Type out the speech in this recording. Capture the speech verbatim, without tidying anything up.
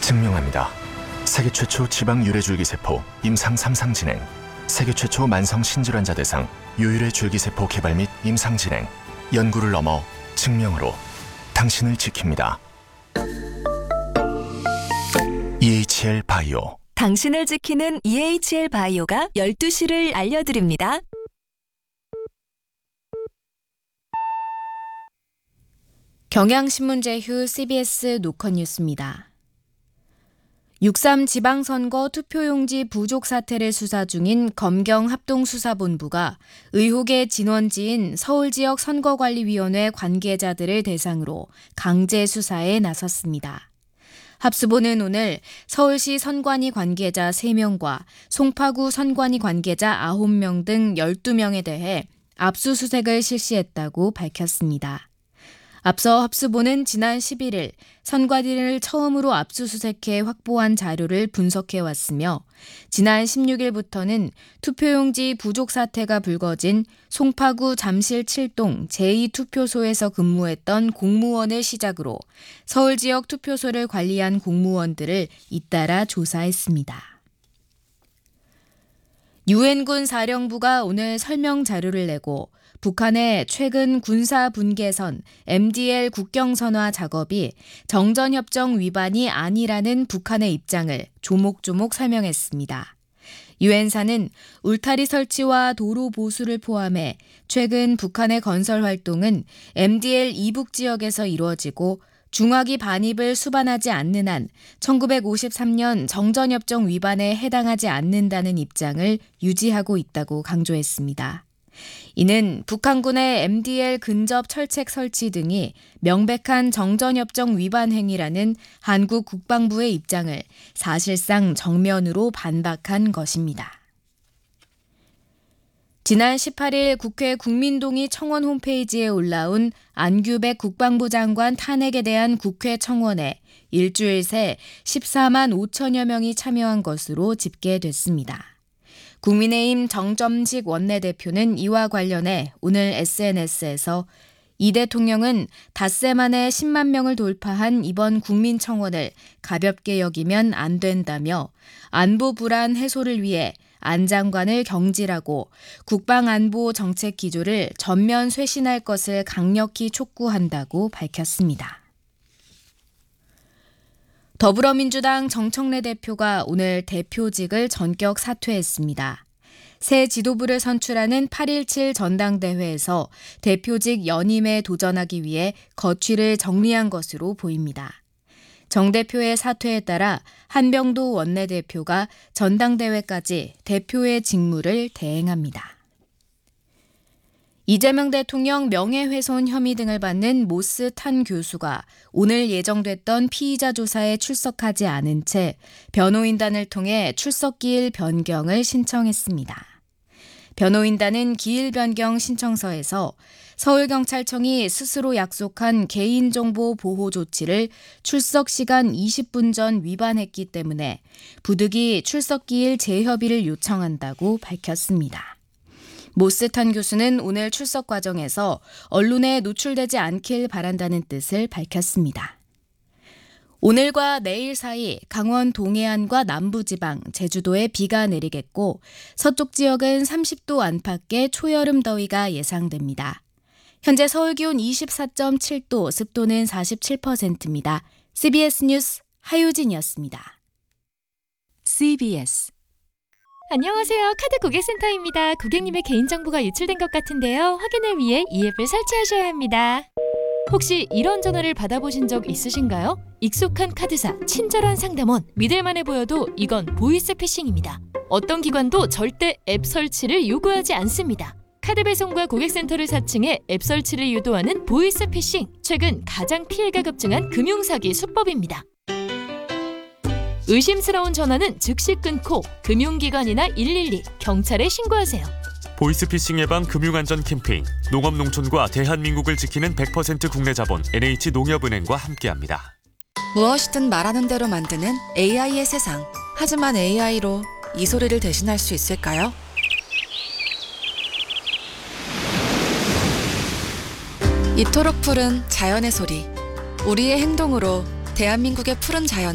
증명합니다. 세계 최초 지방 유래 줄기세포 임상 삼 상 진행, 세계 최초 만성 신질환자 대상 유유래 줄기세포 개발 및 임상 진행, 연구를 넘어 증명으로 당신을 지킵니다. 이에이치엘 바이오. 당신을 지키는 이에이치엘 바이오가 열두 시를 알려드립니다. 경향신문 제휴 씨비에스 노컷 뉴스입니다. 육삼 지방선거 투표용지 부족 사태를 수사 중인 검경합동수사본부가 의혹의 진원지인 서울지역 선거관리위원회 관계자들을 대상으로 강제 수사에 나섰습니다. 합수본은 오늘 서울시 선관위 관계자 세 명과 송파구 선관위 관계자 아홉 명 등 열두 명에 대해 압수수색을 실시했다고 밝혔습니다. 앞서 합수본은 지난 십일 일 선관위를 처음으로 압수수색해 확보한 자료를 분석해왔으며 지난 십육 일부터는 투표용지 부족 사태가 불거진 송파구 잠실 칠 동 제이 투표소에서 근무했던 공무원을 시작으로 서울 지역 투표소를 관리한 공무원들을 잇따라 조사했습니다. 유엔군 사령부가 오늘 설명 자료를 내고 북한의 최근 군사 분계선 엠디엘 국경선화 작업이 정전협정 위반이 아니라는 북한의 입장을 조목조목 설명했습니다. 유엔사는 울타리 설치와 도로 보수를 포함해 최근 북한의 건설 활동은 엠디엘 이북 지역에서 이루어지고 중화기 반입을 수반하지 않는 한 천구백오십삼 년 정전협정 위반에 해당하지 않는다는 입장을 유지하고 있다고 강조했습니다. 이는 북한군의 엠디엘 근접 철책 설치 등이 명백한 정전협정 위반 행위라는 한국 국방부의 입장을 사실상 정면으로 반박한 것입니다. 지난 십팔 일 국회 국민동의 청원 홈페이지에 올라온 안규백 국방부 장관 탄핵에 대한 국회 청원에 일주일 새 십사만 오천여 명이 참여한 것으로 집계됐습니다. 국민의힘 정점식 원내대표는 이와 관련해 오늘 에스엔에스에서 이 대통령은 닷새 만에 십만 명을 돌파한 이번 국민청원을 가볍게 여기면 안 된다며 안보 불안 해소를 위해 안 장관을 경질하고 국방안보 정책 기조를 전면 쇄신할 것을 강력히 촉구한다고 밝혔습니다. 더불어민주당 정청래 대표가 오늘 대표직을 전격 사퇴했습니다. 새 지도부를 선출하는 팔 일칠 전당대회에서 대표직 연임에 도전하기 위해 거취를 정리한 것으로 보입니다. 정 대표의 사퇴에 따라 한병도 원내대표가 전당대회까지 대표의 직무를 대행합니다. 이재명 대통령 명예훼손 혐의 등을 받는 모스 탄 교수가 오늘 예정됐던 피의자 조사에 출석하지 않은 채 변호인단을 통해 출석기일 변경을 신청했습니다. 변호인단은 기일 변경 신청서에서 서울경찰청이 스스로 약속한 개인정보 보호 조치를 출석 시간 이십 분 전 위반했기 때문에 부득이 출석기일 재협의를 요청한다고 밝혔습니다. 모스탄 교수는 오늘 출석 과정에서 언론에 노출되지 않길 바란다는 뜻을 밝혔습니다. 오늘과 내일 사이 강원 동해안과 남부지방, 제주도에 비가 내리겠고 서쪽 지역은 삼십 도 안팎의 초여름 더위가 예상됩니다. 현재 서울 기온 이십사 점 칠 도, 습도는 사십칠 퍼센트입니다. 씨비에스 뉴스 하유진이었습니다. 씨비에스 안녕하세요. 카드 고객센터입니다. 고객님의 개인정보가 유출된 것 같은데요. 확인을 위해 이 앱을 설치하셔야 합니다. 혹시 이런 전화를 받아보신 적 있으신가요? 익숙한 카드사, 친절한 상담원, 믿을만해 보여도 이건 보이스피싱입니다. 어떤 기관도 절대 앱 설치를 요구하지 않습니다. 카드 배송과 고객센터를 사칭해 앱 설치를 유도하는 보이스피싱. 최근 가장 피해가 급증한 금융사기 수법입니다. 의심스러운 전화는 즉시 끊고 금융기관이나 일일이, 경찰에 신고하세요. 보이스피싱 예방 금융안전 캠페인 농업농촌과 대한민국을 지키는 백 퍼센트 국내 자본 엔에이치농협은행과 함께합니다. 무엇이든 말하는 대로 만드는 에이아이의 세상. 하지만 에이아이로 이 소리를 대신할 수 있을까요? 이토록 푸른 자연의 소리. 우리의 행동으로 대한민국의 푸른 자연